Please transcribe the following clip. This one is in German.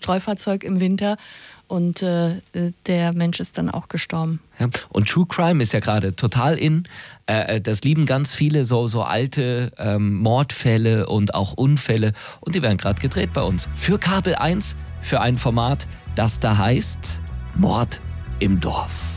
Streufahrzeug im Winter und der Mensch ist dann auch gestorben. Ja. Und True Crime ist ja gerade total in. Das lieben ganz viele so alte Mordfälle und auch Unfälle. Und die werden gerade gedreht bei uns. Für Kabel 1, für ein Format, das da heißt Mord im Dorf.